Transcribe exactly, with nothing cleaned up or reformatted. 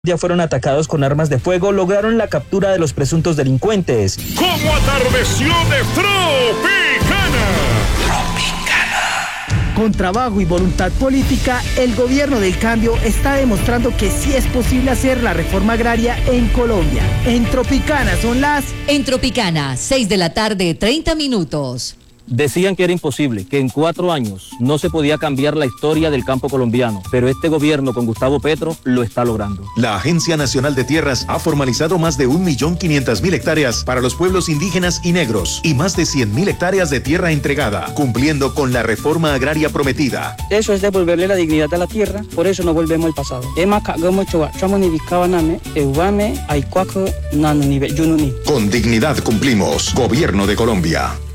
Ya fueron atacados con armas de fuego, lograron la captura de los presuntos delincuentes. ¡Como atardeció de Tropicana! Tropicana. Con trabajo y voluntad política, el gobierno del cambio está demostrando que sí es posible hacer la reforma agraria en Colombia. En Tropicana son las... En Tropicana, seis de la tarde, treinta minutos. Decían que era imposible, que en cuatro años no se podía cambiar la historia del campo colombiano, pero este gobierno con Gustavo Petro lo está logrando. La Agencia Nacional de Tierras ha formalizado más de un millón quinientas mil hectáreas para los pueblos indígenas y negros y más de cien mil hectáreas de tierra entregada, cumpliendo con la reforma agraria prometida. Eso es devolverle la dignidad a la tierra, por eso no volvemos al pasado. Con dignidad cumplimos. Gobierno de Colombia.